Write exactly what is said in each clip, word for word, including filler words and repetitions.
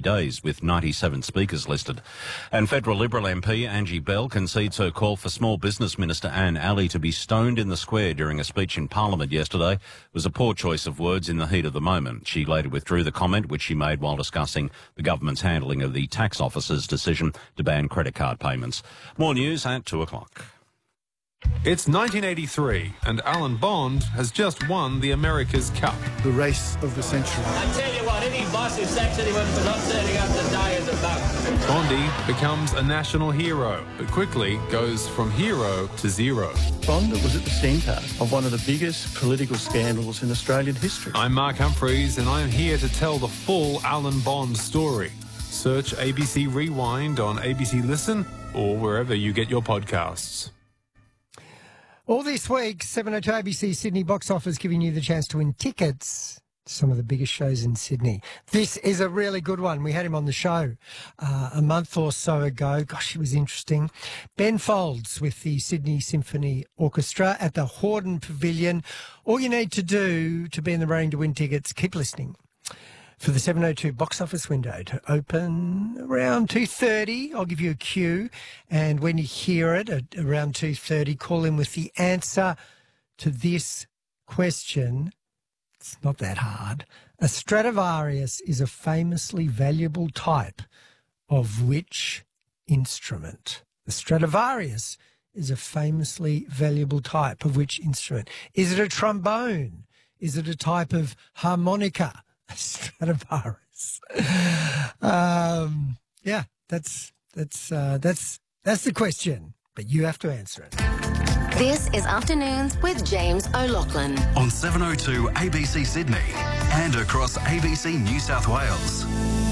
days, with ninety-seven speakers listed. And Federal Liberal M P Angie Bell concedes her call for Small Business Minister Anne Alley to be stoned in the square during a speech in Parliament yesterday was a poor choice of words in the heat of the moment. She later withdrew the comment, which she made while discussing the government's handling of the tax officer's decision to ban credit card payments. More news at two o'clock. It's nineteen eighty-three, and Alan Bond has just won the America's Cup. The race of the century. I tell you what, any boss who sacks anyone for not turning up to die is a bug. Bondy becomes a national hero, but quickly goes from hero to zero. Bond was at the centre of one of the biggest political scandals in Australian history. I'm Mark Humphreys, and I'm here to tell the full Alan Bond story. Search A B C Rewind on A B C Listen or wherever you get your podcasts. All this week, seven oh two A B C Sydney box office giving you the chance to win tickets to some of the biggest shows in Sydney. This is a really good one. We had him on the show uh, a month or so ago. Gosh, it was interesting. Ben Folds with the Sydney Symphony Orchestra at the Hordern Pavilion. All you need to do to be in the running to win tickets, keep listening for the seven oh two box office window to open around two thirty. I'll give you a cue, and when you hear it at around two thirty, call in with the answer to this question. It's not that hard. A Stradivarius is a famously valuable type of which instrument? The Stradivarius is a famously valuable type of which instrument? Is it a trombone? Is it a type of harmonica? Stradivarius. um, yeah, that's that's uh, that's that's the question, but you have to answer it. This is Afternoons with James O'Loughlin on seven oh two A B C Sydney and across A B C New South Wales.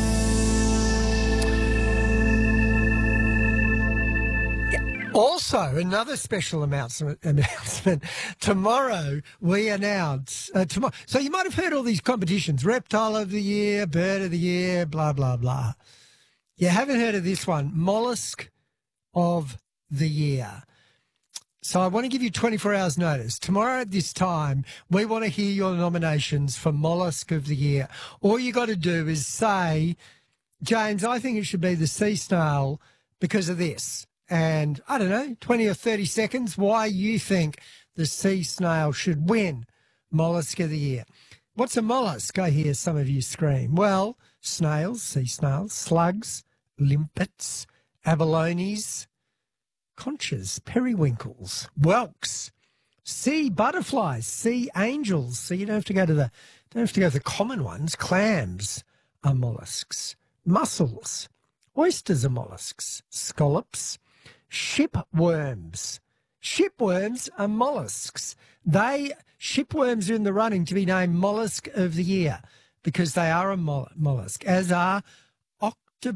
Also, another special announcement. announcement. Tomorrow we announce, uh, tomorrow. So you might have heard all these competitions, Reptile of the Year, Bird of the Year, blah, blah, blah. You haven't heard of this one, Mollusk of the Year. So I want to give you twenty-four hours notice. Tomorrow at this time, we want to hear your nominations for Mollusk of the Year. All you got to do is say, James, I think it should be the sea snail because of this. And, I don't know, twenty or thirty seconds, why you think the sea snail should win Mollusk of the Year. What's a mollusk? I hear some of you scream. Well, snails, sea snails, slugs, limpets, abalones, conchas, periwinkles, whelks, sea butterflies, sea angels. So you don't have to go to the don't have to go to the common ones. Clams are mollusks. Mussels, oysters are mollusks. Scallops, shipworms. Shipworms are mollusks. They shipworms are in the running to be named Mollusk of the Year because they are a moll- mollusk, as are octopi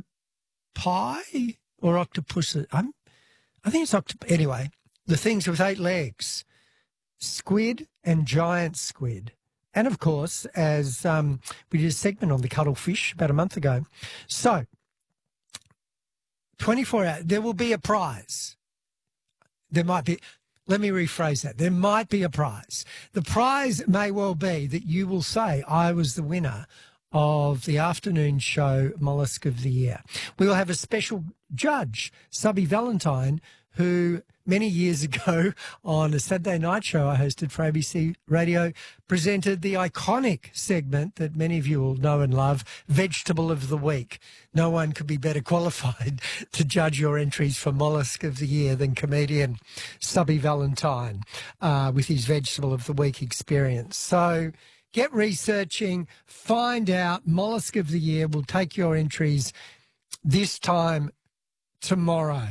or octopuses. I'm, I think it's octopus. Anyway, the things with eight legs, squid and giant squid. And, of course, as um, we did a segment on the cuttlefish about a month ago. So, twenty-four hours, there will be a prize. There might be, let me rephrase that. There might be a prize. The prize may well be that you will say, I was the winner of the afternoon show Mollusk of the Year. We will have a special judge, Subby Valentine, who many years ago on a Saturday night show I hosted for A B C Radio presented the iconic segment that many of you will know and love, Vegetable of the Week. No one could be better qualified to judge your entries for Mollusk of the Year than comedian Subby Valentine uh, with his Vegetable of the Week experience. So get researching, find out. Mollusk of the Year will take your entries this time tomorrow.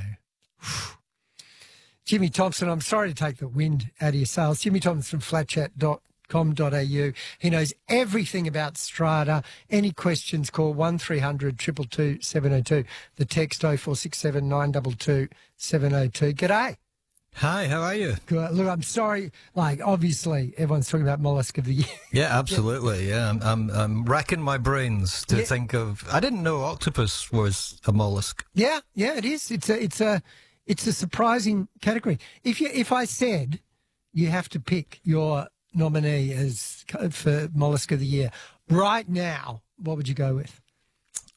Jimmy Thompson, I'm sorry to take the wind out of your sails. Jimmy Thompson from flat chat dot com dot a u. He knows everything about Strata. Any questions, call one three hundred two two two seven oh two. The text oh four six seven nine two two seven oh two. G'day. Hi, how are you? Good. Look, I'm sorry. Like, obviously, everyone's talking about Mollusk of the Year. Yeah, absolutely. Yeah, I'm, I'm, I'm racking my brains to Yeah. think of. I didn't know octopus was a mollusk. Yeah, yeah, it is. It's a, it's a, it's a surprising category. If you, if I said you have to pick your nominee as for Mollusk of the Year right now, what would you go with? Got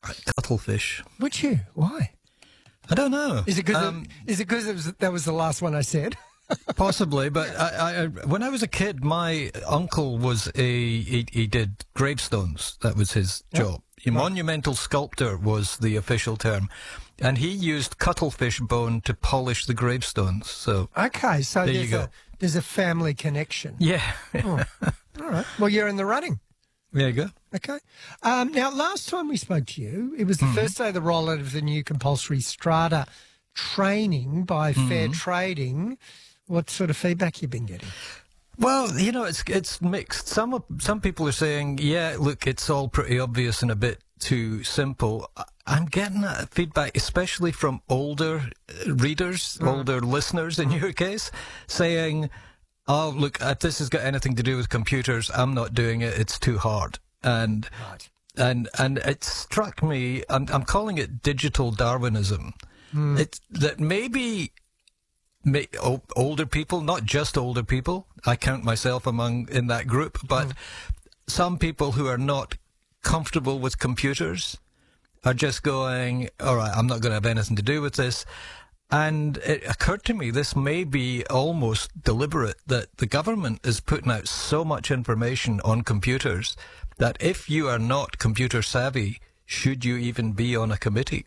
cuttlefish. Would you? Why? I don't know. Is it because Um, is it because it was, that was the last one I said? Possibly, but I, I, when I was a kid, my uncle was a he, he did gravestones. That was his Yep. job. A monumental sculptor was the official term, and he used cuttlefish bone to polish the gravestones. So Okay, so There you there's go. a there's a family connection. yeah, Oh, all right. Well, you're in the running. there you go. Okay. Um, now, last time we spoke to you, it was the first day of the rollout of the new compulsory strata training by Fair Trading. What sort of feedback you've been getting? Well, you know, it's it's mixed. Some of, some people are saying, yeah, look, it's all pretty obvious and a bit too simple. I- I'm getting that feedback, especially from older uh, readers, older listeners in your case, saying, oh, look, if this has got anything to do with computers, I'm not doing it. It's too hard. And Right. and and it struck me. I'm I'm calling it digital Darwinism. It's that maybe. May, o- older people, not just older people. I count myself among in that group, but some people who are not comfortable with computers are just going, all right, I'm not going to have anything to do with this. And it occurred to me this may be almost deliberate, that the government is putting out so much information on computers that if you are not computer savvy, should you even be on a committee?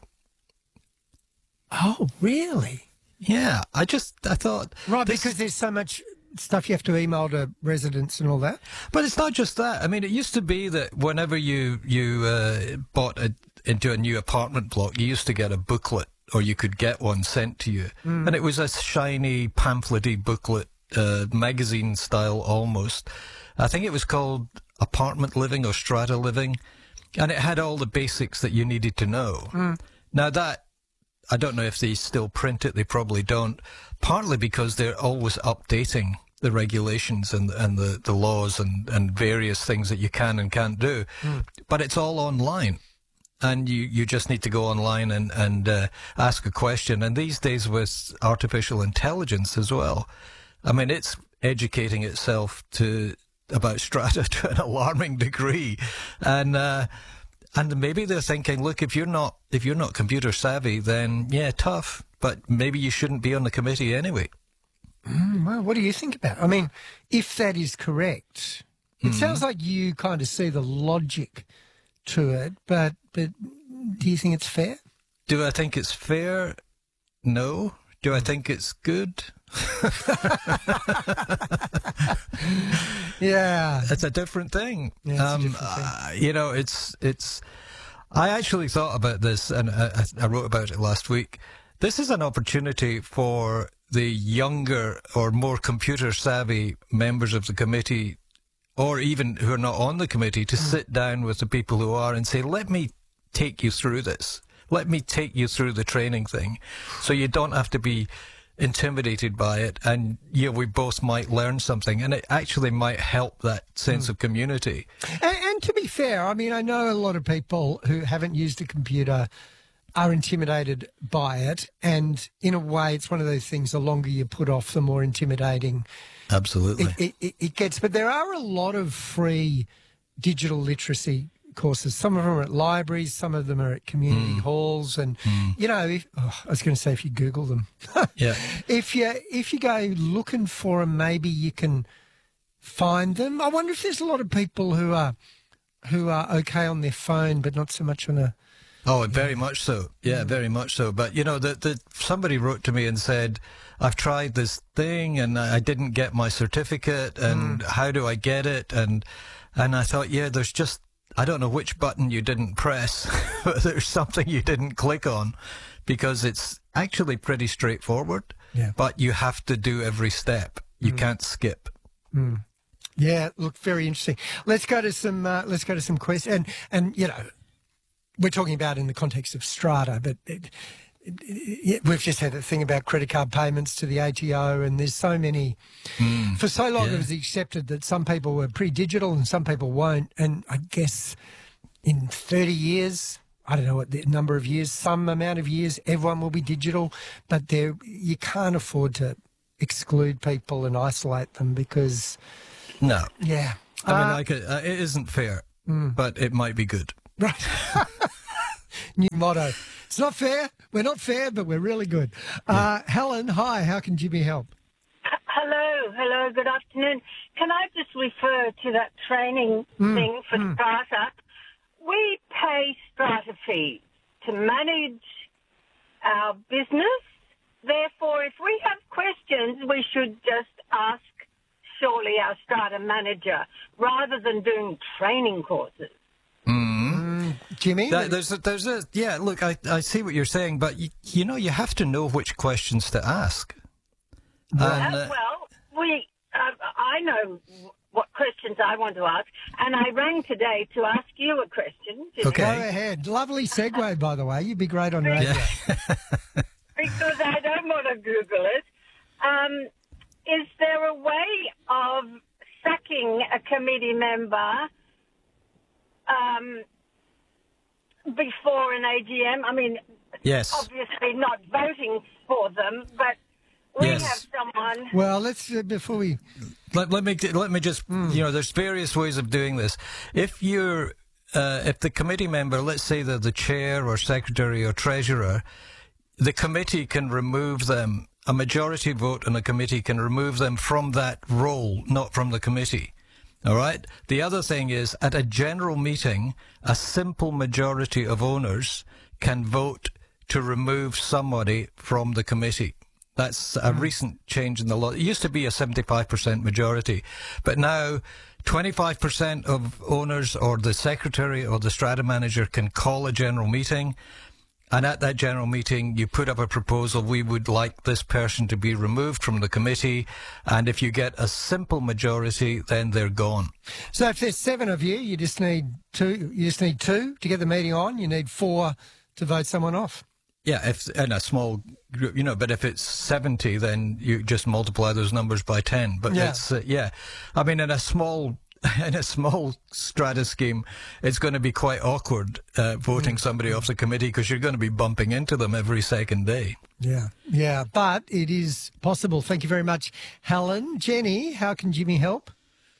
Oh, really? Yeah, I just, I thought... Right, this- because there's so much stuff you have to email to residents and all that. But it's not just that. I mean, it used to be that whenever you you uh, bought a, into a new apartment block, you used to get a booklet, or you could get one sent to you, and it was a shiny pamphlet-y booklet, uh, magazine style almost. I think it was called Apartment Living or Strata Living, and it had all the basics that you needed to know. Now that, I don't know if they still print it, they probably don't, partly because they're always updating the regulations and and the, the laws and, and various things that you can and can't do. But it's all online. And you, you just need to go online and, and uh, ask a question. And these days with artificial intelligence as well, I mean, it's educating itself to about strata to an alarming degree. And... Uh, And maybe they're thinking, look, if you're not if you're not computer savvy, then yeah, tough. But maybe you shouldn't be on the committee anyway. Mm, well, what do you think about it? I mean, if that is correct, it sounds like you kind of see the logic to it, but but do you think it's fair? Do I think it's fair? No. Do I think it's good? Yeah. It's a different thing. Yeah, it's a um, different thing. Uh, you know, it's it's. I actually thought about this, and I, I wrote about it last week. This is an opportunity for the younger or more computer savvy members of the committee, or even who are not on the committee, to sit down with the people who are and say, "Let me take you through this. Let me take you through the training thing, so you don't have to be intimidated by it, and yeah, we both might learn something, and it actually might help that sense of community." And, and to be fair, I mean, I know a lot of people who haven't used a computer are intimidated by it, and in a way, it's one of those things, the longer you put off, the more intimidating Absolutely. it, it, it gets. But there are a lot of free digital literacy courses. Some of them are at libraries, some of them are at community Mm. halls, and you know, if, oh, I was going to say if you Google them, Yeah. if you if you go looking for them, maybe you can find them. I wonder if there's a lot of people who are who are okay on their phone, but not so much on a. Oh, very much so. Yeah, very much so. But, you know, the, the, somebody wrote to me and said, I've tried this thing and I didn't get my certificate, and how do I get it? And and I thought, yeah, there's just, I don't know which button you didn't press, but there's something you didn't click on, because it's actually pretty straightforward, Yeah. but you have to do every step. You can't skip. Yeah, look, very interesting. Let's go to some. Uh, let's go to some questions, and and you know, we're talking about in the context of strata, but it, it, it, we've just had a thing about credit card payments to the A T O, and there's so many. For so long, yeah. it was accepted that some people were pre-digital and some people won't, and I guess in thirty years, I don't know what the number of years, some amount of years, everyone will be digital, but there you can't afford to exclude people and isolate them because, No. yeah. I mean, Uh, like, uh, it isn't fair, but it might be good. Right. New motto. It's not fair. We're not fair, but we're really good. Uh, Helen, hi. How can Jimmy help? Hello, hello, good afternoon. Can I just refer to that training Mm, thing for mm. Strata? We pay Strata fees to manage our business. Therefore, if we have questions, we should just ask, surely, our Strata manager, rather than doing training courses. Mm, Jimmy? That, there's a, there's a, yeah, look, I, I see what you're saying, but you, you know, you have to know which questions to ask. And, Uh, uh, well, we, uh, I know what questions I want to ask, and I rang today to ask you a question. Jimmy, Okay. Go ahead. Lovely segue, by the way. You'd be great on radio. because I don't want to Google it. Um, is there a way of sacking a committee member um, before an A G M? I mean, Yes. obviously not voting for them, but we Yes. have someone. Well, let's, uh, before we... Let, let me let me just you know, there's various ways of doing this. If you're uh, if the committee member, let's say they're the chair or secretary or treasurer, the committee can remove them. A majority vote on a committee can remove them from that role, not from the committee. All right. The other thing is, at a general meeting, a simple majority of owners can vote to remove somebody from the committee. That's a recent change in the law. It used to be a seventy-five percent majority, but now twenty-five percent of owners or the secretary or the strata manager can call a general meeting, and at that general meeting you put up a proposal. We would like this person to be removed from the committee, and if you get a simple majority, then they're gone. So if there's seven of you, you just need two. You just need two to get the meeting on. You need four to vote someone off. Yeah, if in a small group, you know, but if it's seventy, then you just multiply those numbers by ten. But Yeah. it's, uh, yeah, I mean, in a small, in a small strata scheme, it's going to be quite awkward uh, voting somebody off the committee because you're going to be bumping into them every second day. Yeah, yeah, but it is possible. Thank you very much, Helen. Jenny, how can Jimmy help?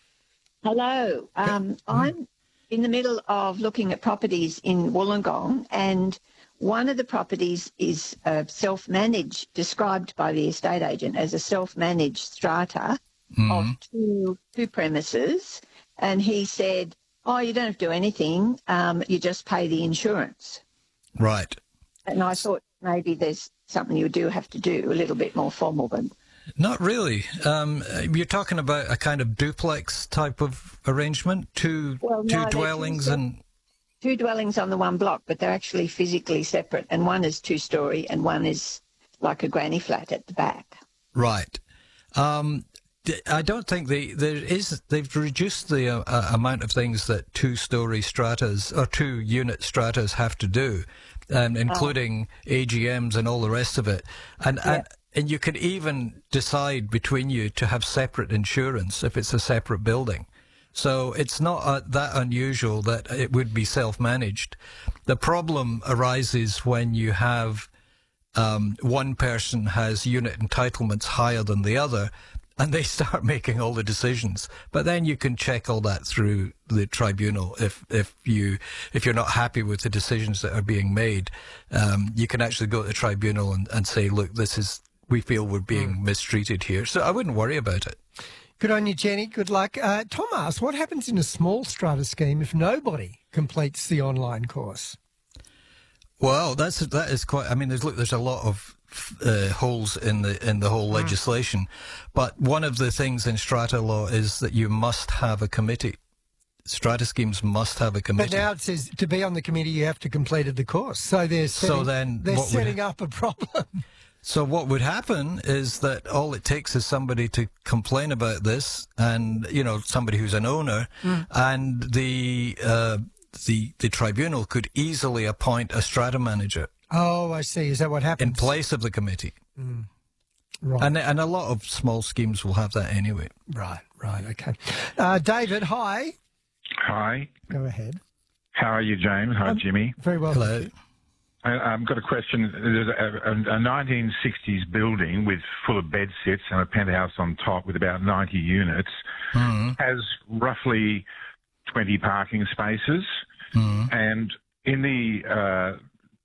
Hello. Um, I'm in the middle of looking at properties in Wollongong, and one of the properties is uh, self-managed, described by the estate agent as a self-managed strata Mm. of two, two premises. And he said, oh, you don't have to do anything, um, you just pay the insurance. Right. And I thought maybe there's something you do have to do, a little bit more formal than... Not really. Um, you're talking about a kind of duplex type of arrangement, two Well, no, two they're two dwellings sep- and. Two dwellings on the one block, but they're actually physically separate, and one is two-storey and one is like a granny flat at the back. Right. Um, d- I don't think they there is. They've reduced the uh, uh, amount of things that two-story stratas or two-unit stratas have to do, um, including A G Ms and all the rest of it. And Yeah. and and you can even decide between you to have separate insurance if it's a separate building. So it's not uh, that unusual that it would be self-managed. The problem arises when you have um, one person has unit entitlements higher than the other, and they start making all the decisions. But then you can check all that through the tribunal. If if you if you're not happy with the decisions that are being made, um, you can actually go to the tribunal and, and say, look, this is we feel we're being mm. mistreated here. So I wouldn't worry about it. Good on you, Jenny. Good luck. Uh, Tom asks, what happens in a small strata scheme if nobody completes the online course? Well, that's that is quite. I mean, there's look, there's a lot of uh, holes in the in the whole legislation, but one of the things in strata law is that you must have a committee. Strata schemes must have a committee. But now it says to be on the committee, you have to completed the course. So they're setting, so then they're what setting would, up a problem. So what would happen is that all it takes is somebody to complain about this, and you know somebody who's an owner, mm. and the uh, the the tribunal could easily appoint a strata manager. Oh, I see. Is that what happens? In place of the committee. Mm. Right. And and a lot of small schemes will have that anyway. Right. Right. Okay. Uh, David, hi. Hi. Go ahead. How are you, James? Hi, um, Jimmy. Very well. Hello. I, I've got a question. There's a, a, a nineteen sixties building with full of bed sits and a penthouse on top with about ninety units. Mm-hmm. Has roughly twenty parking spaces. Mm-hmm. And in the uh,